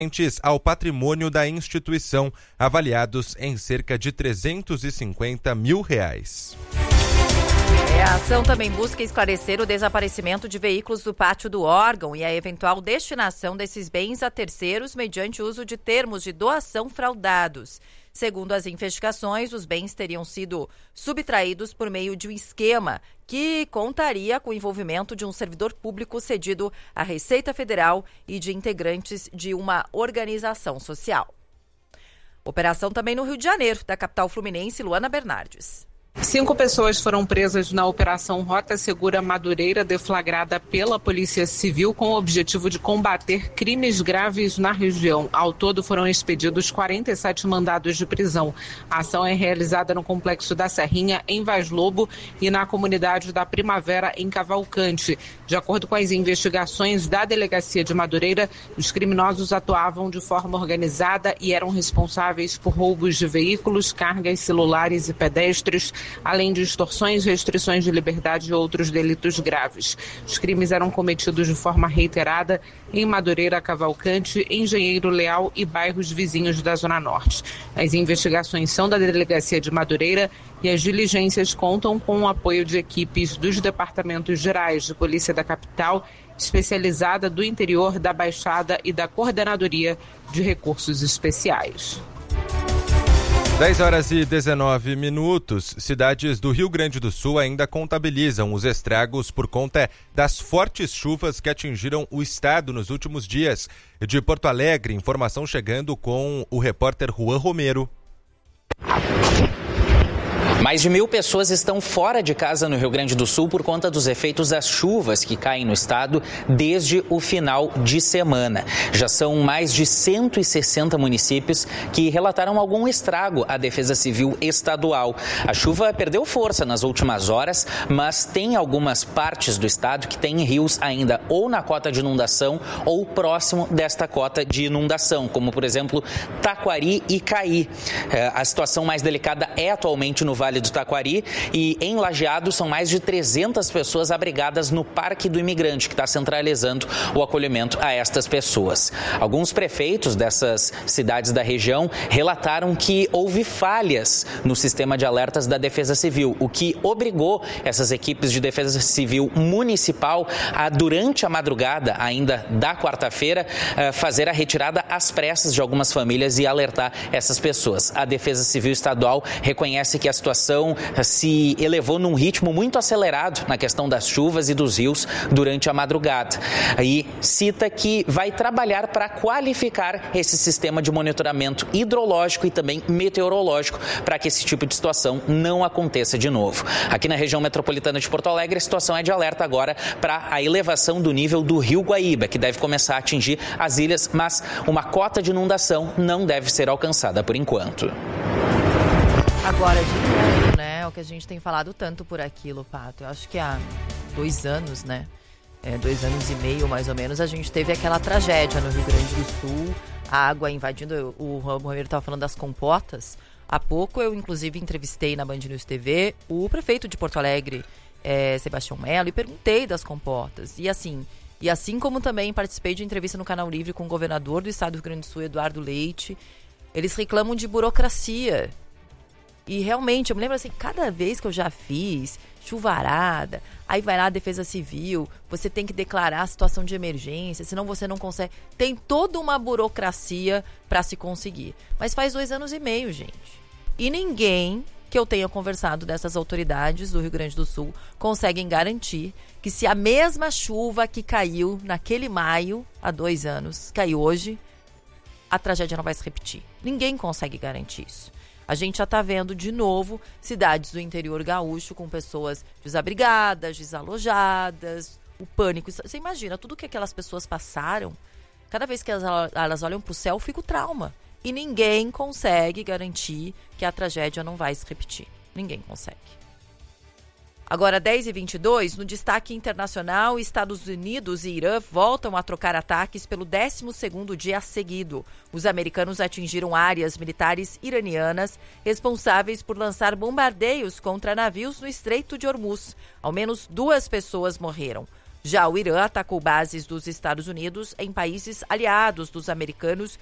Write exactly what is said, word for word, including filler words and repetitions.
ao patrimônio da instituição, avaliados em cerca de trezentos e cinquenta mil reais. É, a ação também busca esclarecer o desaparecimento de veículos do pátio do órgão e a eventual destinação desses bens a terceiros mediante uso de termos de doação fraudados. Segundo as investigações, os bens teriam sido subtraídos por meio de um esquema que contaria com o envolvimento de um servidor público cedido à Receita Federal e de integrantes de uma organização social. Operação também no Rio de Janeiro, da capital fluminense, Luana Bernardes. Cinco pessoas foram presas na Operação Rota Segura Madureira, deflagrada pela Polícia Civil com o objetivo de combater crimes graves na região. Ao todo foram expedidos quarenta e sete mandados de prisão. A ação é realizada no Complexo da Serrinha, em Vaz Lobo, e na comunidade da Primavera, em Cavalcante. De acordo com as investigações da Delegacia de Madureira, os criminosos atuavam de forma organizada e eram responsáveis por roubos de veículos, cargas, celulares e pedestres, além de extorsões, restrições de liberdade e outros delitos graves. Os crimes eram cometidos de forma reiterada em Madureira, Cavalcante, Engenheiro Leal e bairros vizinhos da Zona Norte. As investigações são da Delegacia de Madureira e as diligências contam com o apoio de equipes dos Departamentos Gerais de Polícia da Capital, especializada do Interior, da Baixada e da Coordenadoria de Recursos Especiais. dez horas e dezenove minutos. Cidades do Rio Grande do Sul ainda contabilizam os estragos por conta das fortes chuvas que atingiram o estado nos últimos dias. De Porto Alegre, informação chegando com o repórter Juan Romero. Mais de mil pessoas estão fora de casa no Rio Grande do Sul por conta dos efeitos das chuvas que caem no estado desde o final de semana. Já são mais de cento e sessenta municípios que relataram algum estrago à Defesa Civil Estadual. A chuva perdeu força nas últimas horas, mas tem algumas partes do estado que têm rios ainda ou na cota de inundação ou próximo desta cota de inundação, como por exemplo Taquari e Caí. A situação mais delicada é atualmente no Vale do Taquari e em Lajeado são mais de trezentas pessoas abrigadas no Parque do Imigrante, que está centralizando o acolhimento a estas pessoas. Alguns prefeitos dessas cidades da região relataram que houve falhas no sistema de alertas da Defesa Civil, o que obrigou essas equipes de Defesa Civil Municipal a, durante a madrugada ainda da quarta-feira, fazer a retirada às pressas de algumas famílias e alertar essas pessoas. A Defesa Civil Estadual reconhece que a situação se elevou num ritmo muito acelerado na questão das chuvas e dos rios durante a madrugada. Aí cita que vai trabalhar para qualificar esse sistema de monitoramento hidrológico e também meteorológico para que esse tipo de situação não aconteça de novo. Aqui na região metropolitana de Porto Alegre, a situação é de alerta agora para a elevação do nível do Rio Guaíba, que deve começar a atingir as ilhas, mas uma cota de inundação não deve ser alcançada por enquanto. Agora, de novo, né, o que a gente tem falado tanto por aquilo, Pato. Eu acho que há dois anos, né, é, dois anos e meio mais ou menos, a gente teve aquela tragédia no Rio Grande do Sul, a água invadindo, o Romero estava falando das comportas. Há pouco eu, inclusive, entrevistei na Band News T V o prefeito de Porto Alegre, é, Sebastião Mello, e perguntei das comportas. E assim, e assim como também participei de entrevista no Canal Livre com o governador do estado do Rio Grande do Sul, Eduardo Leite, eles reclamam de burocracia. E realmente, eu me lembro assim, cada vez que eu já fiz chuvarada, aí vai lá a Defesa Civil, você tem que declarar a situação de emergência, senão você não consegue. Tem toda uma burocracia para se conseguir. Mas faz dois anos e meio, gente. E ninguém que eu tenha conversado dessas autoridades do Rio Grande do Sul conseguem garantir que se a mesma chuva que caiu naquele maio, há dois anos, caiu hoje, a tragédia não vai se repetir. Ninguém consegue garantir isso. A gente já está vendo de novo cidades do interior gaúcho com pessoas desabrigadas, desalojadas, o pânico. Você imagina tudo que aquelas pessoas passaram. Cada vez que elas, elas olham para o céu, fica o trauma. E ninguém consegue garantir que a tragédia não vai se repetir. Ninguém consegue. Agora, dez e vinte e dois, no destaque internacional, Estados Unidos e Irã voltam a trocar ataques pelo décimo segundo dia seguido. Os americanos atingiram áreas militares iranianas responsáveis por lançar bombardeios contra navios no Estreito de Hormuz. Ao menos duas pessoas morreram. Já o Irã atacou bases dos Estados Unidos em países aliados dos americanos